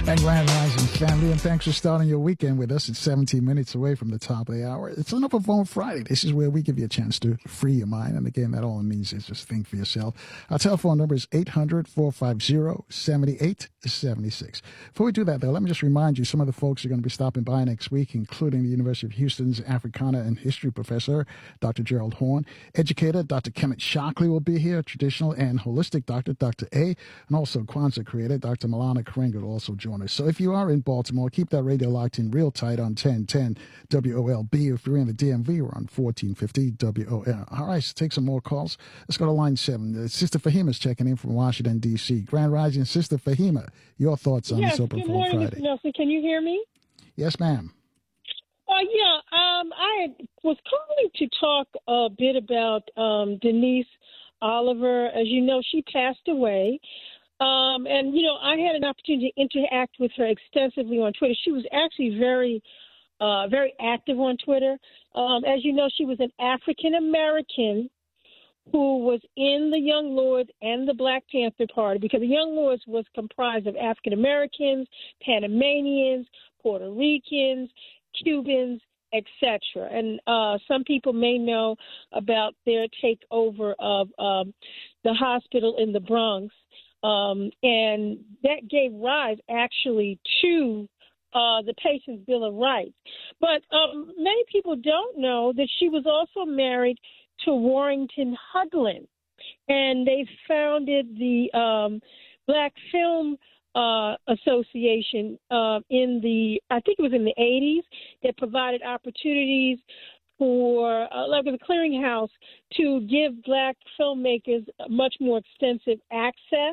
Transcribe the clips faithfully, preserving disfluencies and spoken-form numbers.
And Grand Rising family, and thanks for starting your weekend with us. It's seventeen minutes away from the top of the hour. It's an Open Phone Friday. This is where we give you a chance to free your mind. And again, that all it means is just think for yourself. Our telephone number is eight hundred, four five zero, seven eight seven six. Before we do that, though, let me just remind you some of the folks who are going to be stopping by next week, including the University of Houston's Africana and History professor, Doctor Gerald Horn. Educator, Doctor Kemet Shockley will be here. Traditional and holistic doctor, Doctor A. And also Kwanzaa creator, Doctor Malana Karenga will also join us. So if you are in Baltimore, keep that radio locked in real tight on ten ten W O L B. If you're in the D M V, we're on fourteen fifty W O L. All right, so take some more calls. Let's go to line seven. Uh, Sister Fahima's checking in from Washington, D C. Grand Rising, Sister Fahima, your thoughts on yes, this Open good Phone morning, Friday? Mister Nelson. Can you hear me? Yes, ma'am. Uh, yeah, um, I was calling to talk a bit about um, Denise Oliver. As you know, she passed away. Um, and, you know, I had an opportunity to interact with her extensively on Twitter. She was actually very, uh, very active on Twitter. Um, as you know, she was an African-American who was in the Young Lords and the Black Panther Party, because the Young Lords was comprised of African-Americans, Panamanians, Puerto Ricans, Cubans, et cetera. And uh, some people may know about their takeover of um, the hospital in the Bronx. Um, and that gave rise, actually, to uh, the Patient's Bill of Rights. But um, many people don't know that she was also married to Warrington Hudlin, and they founded the um, Black Film uh, Association uh, in the, I think it was in the eighties, that provided opportunities for, uh, like a clearinghouse, to give Black filmmakers much more extensive access.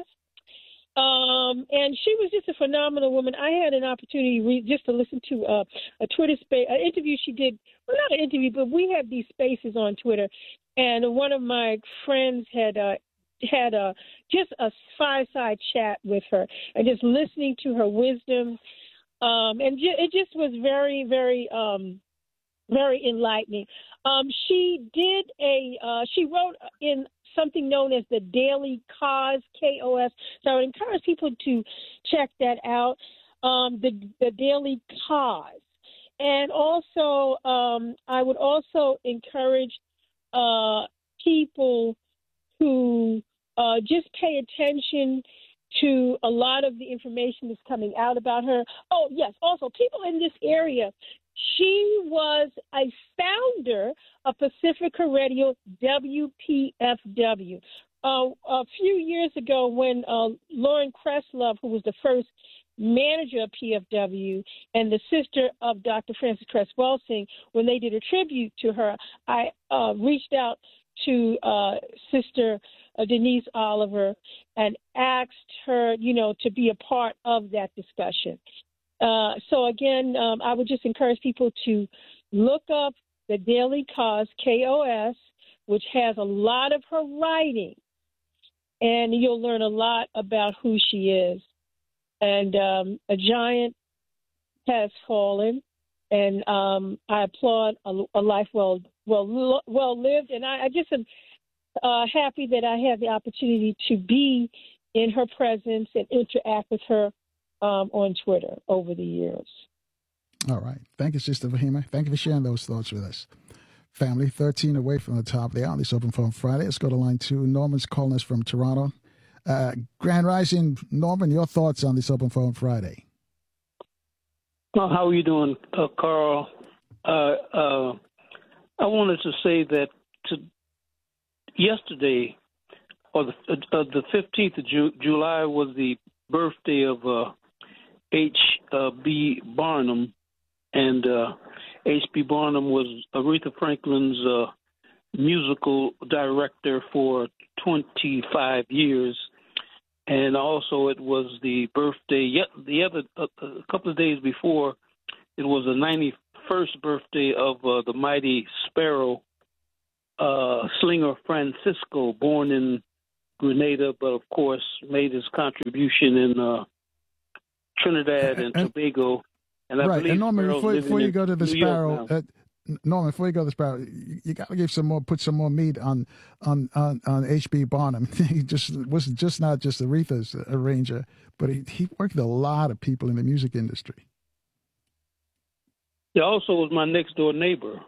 Um, and she was just a phenomenal woman. I had an opportunity re- just to listen to uh, a Twitter space, an interview she did. Well, not an interview, but we had these spaces on Twitter. And one of my friends had uh, had a, just a fireside chat with her, and just listening to her wisdom. Um, and ju- it just was very, very, um, very enlightening. Um, she did a, uh, she wrote in something known as the Daily Cause, K O S. So I would encourage people to check that out, um, the, the Daily Cause. And also, um, I would also encourage uh, people who uh, just pay attention to a lot of the information that's coming out about her. Oh, yes, also, people in this area. She was a founder of Pacifica Radio, W P F W. Uh, a few years ago, when uh, Lauren Kresslove, who was the first manager of P F W, and the sister of Doctor Frances Cress Welsing, when they did a tribute to her, I uh, reached out to uh, Sister uh, Denise Oliver and asked her, you know, to be a part of that discussion. Uh, so, again, um, I would just encourage people to look up the Daily Cause, K O S, which has a lot of her writing, and you'll learn a lot about who she is. And um, a giant has fallen, and um, I applaud a, a life well well well lived. And I, I just am uh, happy that I had the opportunity to be in her presence and interact with her Um, on Twitter over the years. All right. Thank you, Sister Fahima. Thank you for sharing those thoughts with us. Family, thirteen away from the top of the hour. This Open Phone Friday. Let's go to line two. Norman's calling us from Toronto. Uh, Grand Rising, Norman, your thoughts on this Open Phone Friday? Well, how are you doing, uh, Carl? Uh, uh, I wanted to say that to yesterday, or the, uh, the fifteenth of Ju- July, was the birthday of uh, H B Barnum, and uh, H B Barnum was Aretha Franklin's uh, musical director for twenty-five years, and also it was the birthday. Yet the other uh, a couple of days before, it was the ninety-first birthday of uh, the mighty Sparrow uh, Slinger Francisco, born in Grenada, but of course made his contribution in uh, Trinidad and, and Tobago. And I right. believe and Norman, Sparrow's before, before you go to the New Sparrow, uh, Norman, before you go this part, you, you got to give some more, put some more meat on on on, on H B. Barnum. He just was just not just Aretha's arranger, but he, he worked with a lot of people in the music industry. He also was my next door neighbor.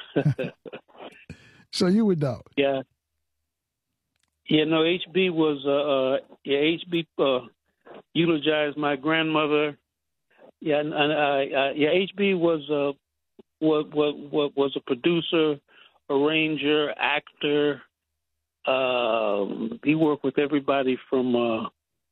So you would know. Yeah. Yeah, no, H B was, uh, uh, yeah, H B uh, eulogized my grandmother. Yeah, and, and uh, uh, yeah, H B was, uh, was, was, was a producer, arranger, actor. Uh, he worked with everybody from, uh,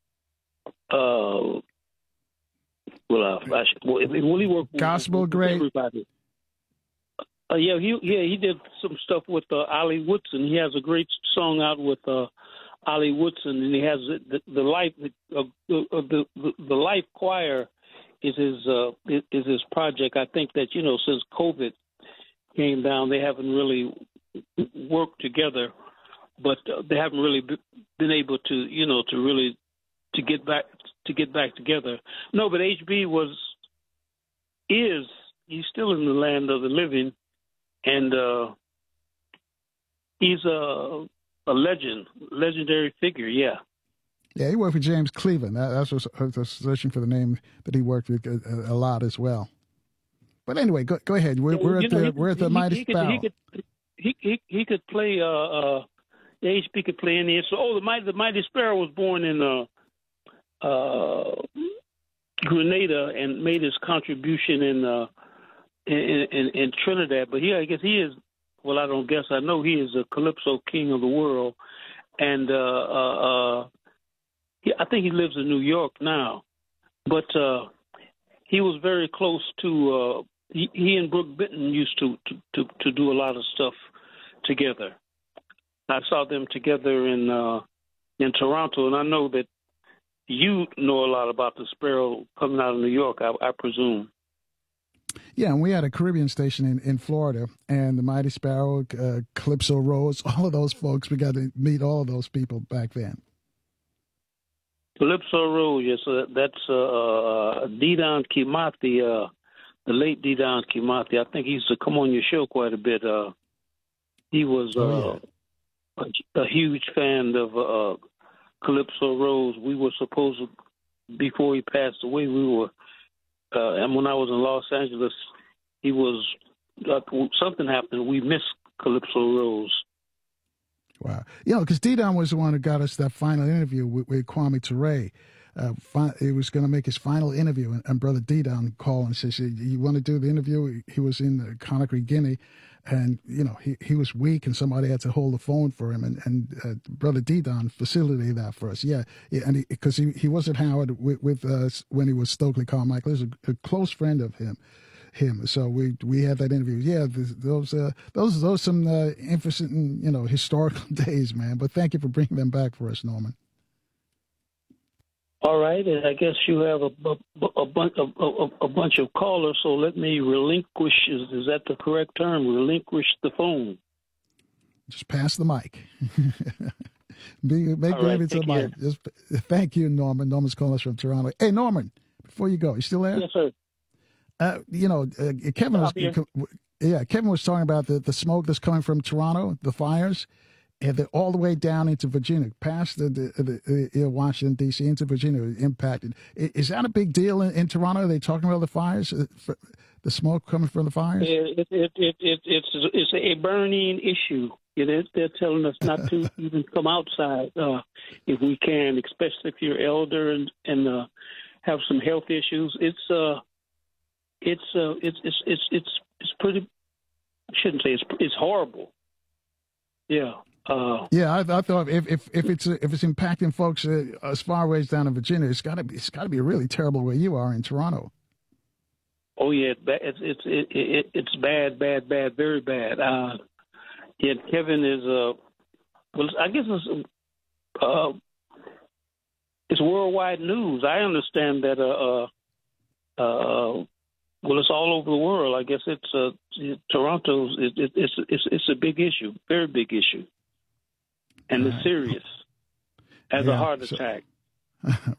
uh, well, uh, I should, well, he worked Gospel with, with great. everybody. Uh, yeah, he yeah he did some stuff with uh, Ollie Woodson. He has a great song out with uh, Ollie Woodson, and he has the, the life uh, the, the the the Life Choir is his uh, is his project. I think that you know since COVID came down, they haven't really worked together, but uh, they haven't really been able to you know to really to get back to get back together. No, but H B was is he's still in the land of the living. And uh, he's a a legend, legendary figure. Yeah. Yeah, he worked with James Cleveland. That, that's what I was searching for the name that he worked with a, a lot as well. But anyway, go go ahead. We're, we're at know, the he, we're at the he, Mighty he could, Sparrow. He could he, he he could play. Uh, uh, H B could play any. So, oh, the mighty the Mighty Sparrow was born in uh, uh, Grenada and made his contribution in. Uh, In, in, in Trinidad, but he, I guess he is. Well, I don't guess. I know he is a calypso king of the world, and uh, uh, uh, he, I think he lives in New York now. But uh, he was very close to. Uh, he, he and Brooke Benton used to, to, to, to do a lot of stuff together. I saw them together in uh, in Toronto, and I know that you know a lot about the Sparrow coming out of New York. I, I presume. Yeah, and we had a Caribbean station in, in Florida, and the Mighty Sparrow, uh, Calypso Rose, all of those folks, we got to meet all of those people back then. Calypso Rose, yes, uh, that's uh, uh, Didon Kimathi, uh, the late Didon Kimathi. I think he used to come on your show quite a bit. Uh, he was uh, oh, yeah. a, a huge fan of uh, Calypso Rose. We were supposed to, before he passed away, we were Uh, and when I was in Los Angeles, he was uh, something happened. We missed Calypso Rose. Wow, you know, because Didon was the one who got us that final interview with, with Kwame Ture. Uh, fi- he was going to make his final interview, and, and Brother Didon called and says, "You want to do the interview?" He was in uh, Conakry, Guinea, and you know he, he was weak, and somebody had to hold the phone for him, and and uh, Brother Didon facilitated that for us. Yeah, yeah, and because he, he, he was at Howard with, with us when he was Stokely Carmichael. He was a, a close friend of him. Him, so we we had that interview. Yeah, those uh, those those some uh, interesting, you know, historical days, man. But thank you for bringing them back for us, Norman. All right, and I guess you have a, a, a, bunch, a, a, a bunch of callers, so let me relinquish, is, is that the correct term, relinquish the phone? Just pass the mic. Be, make All right, it to the mic. Just, thank you, Norman. Norman's calling us from Toronto. Hey, Norman, before you go, you still there? Yes, sir. Uh, you know, uh, Kevin was, yeah, Kevin was talking about the, the smoke that's coming from Toronto, the fires. And they're all the way down into Virginia, past the, the, the, the Washington, D C, into Virginia, impacted. Is that a big deal in, in Toronto? Are they talking about the fires, the smoke coming from the fires? It, it, it, it, it's, it's a burning issue. They're, they're telling us not to even come outside uh, if we can, especially if you're elder and, and uh, have some health issues. It's uh, it's uh, it's it's it's it's it's pretty. I shouldn't say it's it's horrible. Yeah. Uh, yeah, I, I thought if if if it's if it's impacting folks uh, as far away as down in Virginia, it's got to be it's got to be really terrible where you are in Toronto. Oh yeah, it's it's it, it, it's bad, bad, bad, very bad. Uh, yeah, Kevin is uh, well, I guess it's uh, it's worldwide news. I understand that uh, uh, uh, well, it's all over the world. I guess it's uh, Toronto's. It, it, it's it's it's a big issue, very big issue. And it's serious as yeah, a heart so, attack.